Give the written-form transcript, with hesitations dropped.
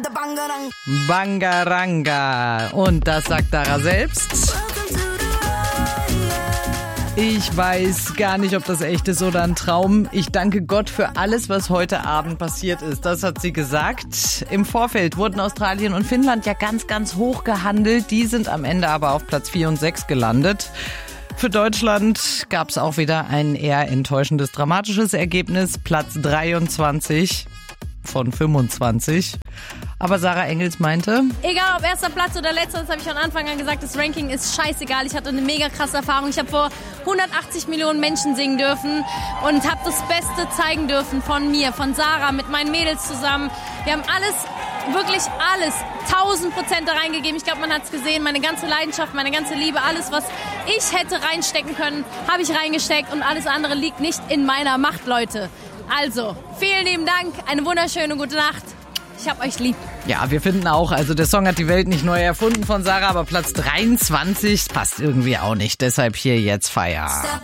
Bangaranga. Und das sagt Dara selbst. Ich weiß gar nicht, ob das echt ist oder ein Traum. Ich danke Gott für alles, was heute Abend passiert ist. Das hat sie gesagt. Im Vorfeld wurden Australien und Finnland ja ganz, ganz hoch gehandelt. Die sind am Ende aber auf Platz 4 und 6 gelandet. Für Deutschland gab es auch wieder ein eher enttäuschendes, dramatisches Ergebnis. Platz 23 von 25. Aber Sarah Engels meinte: Egal ob erster Platz oder letzter, das habe ich von Anfang an gesagt, das Ranking ist scheißegal. Ich hatte eine mega krasse Erfahrung. Ich habe vor 180 Millionen Menschen singen dürfen und habe das Beste zeigen dürfen von mir, von Sarah, mit meinen Mädels zusammen. Wir haben alles, wirklich alles, 1000% da reingegeben. Ich glaube, man hat es gesehen, meine ganze Leidenschaft, meine ganze Liebe, alles, was ich hätte reinstecken können, habe ich reingesteckt und alles andere liegt nicht in meiner Macht, Leute. Also, vielen lieben Dank, eine wunderschöne gute Nacht. Ich hab euch lieb. Ja, wir finden auch, also der Song hat die Welt nicht neu erfunden von Sarah, aber Platz 23 passt irgendwie auch nicht. Deshalb hier jetzt Feierabend.